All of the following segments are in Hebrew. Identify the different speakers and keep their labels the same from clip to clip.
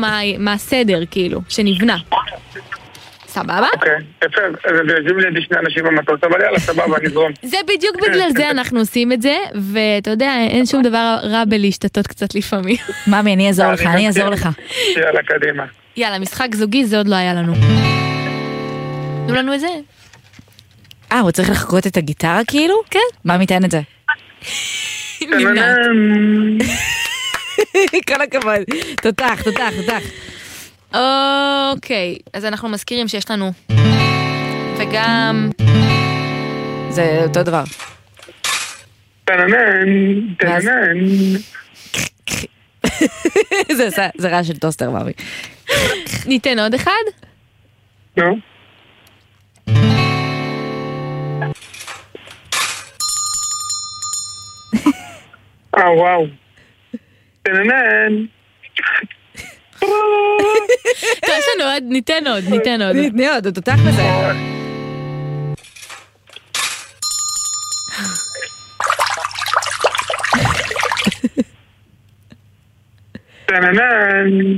Speaker 1: מה הסדר, כאילו, שנבנה. סבבה?
Speaker 2: אוקיי, יפה, אז יושבים לידי שני אנשים במטוס, אבל יאללה, סבבה, נזרום.
Speaker 1: זה בדיוק בגלל זה אנחנו עושים את זה, ואתה יודע, אין שום דבר רע בלהשתתות קצת לפעמים.
Speaker 3: ממי, אני אעזור לך.
Speaker 2: יאללה, קדימה.
Speaker 1: יאללה, משחק זוגי זה עוד לא היה לנו. תנו לנו את זה.
Speaker 3: הוא צריך לחכות את הגיטרה כאילו?
Speaker 1: כן.
Speaker 3: מה מתן את זה?
Speaker 1: נמנעת.
Speaker 3: כל הכבוד. תותח.
Speaker 1: אוקיי, אז אנחנו מזכירים שיש לנו וגם
Speaker 3: זה אותו דבר.
Speaker 2: תננן.
Speaker 3: זה רעש של טוסטר, ממי.
Speaker 1: ניתן עוד אחד?
Speaker 2: נו. וואו. תננן.
Speaker 1: יש לנו עוד, ניתן עוד.
Speaker 3: תני עוד, הוא תותח בזה.
Speaker 2: תננן.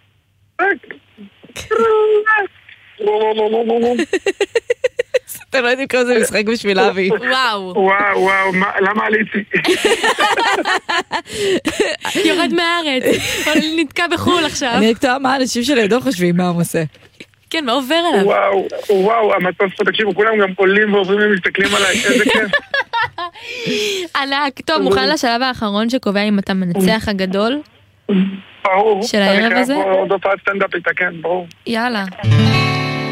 Speaker 3: אתם לא יודעים כמה זה משחק בשביל אבי.
Speaker 2: וואו, למה עליתי?
Speaker 1: יורד מהארץ, נתקע בחול עכשיו.
Speaker 3: אני רק טועה מה האנשים שלידו חושבים מה הוא עושה.
Speaker 1: כן, מה עובר עליו?
Speaker 2: וואו, המטוס פה, תקשיבו, כולם גם עולים ועוברים ומסתכלים עליי, איזה כיף.
Speaker 1: ענק, טוב, מוכן לשלב האחרון שקובע אם אתה מנצח
Speaker 2: ברור.
Speaker 1: של הערב הזה?
Speaker 2: עוד הופעת סטנדאפ איתה, כן, ברור.
Speaker 1: יאללה.